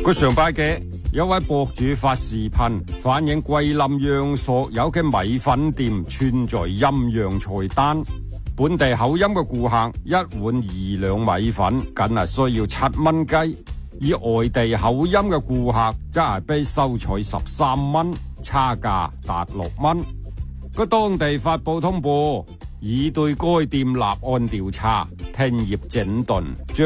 個上拜嘅有位博主發視頻反映桂林陽朔有嘅米粉店存在陰陽菜單，本地口音嘅顧客一碗2兩米粉梗係需要7蚊雞，而外地口音嘅顧客則係被收取13蚊，差價達6蚊。個當地發布通報，已對該店立案調查，停業整頓，將